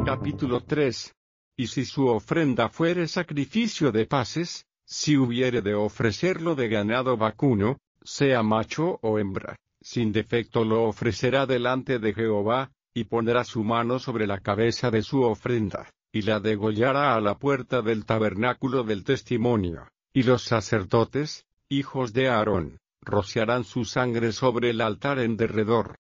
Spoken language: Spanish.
Capítulo 3. Y si su ofrenda fuere sacrificio de paces, si hubiere de ofrecerlo de ganado vacuno, sea macho o hembra, sin defecto lo ofrecerá delante de Jehová, y pondrá su mano sobre la cabeza de su ofrenda, y la degollará a la puerta del tabernáculo del testimonio, y los sacerdotes, hijos de Aarón, rociarán su sangre sobre el altar en derredor,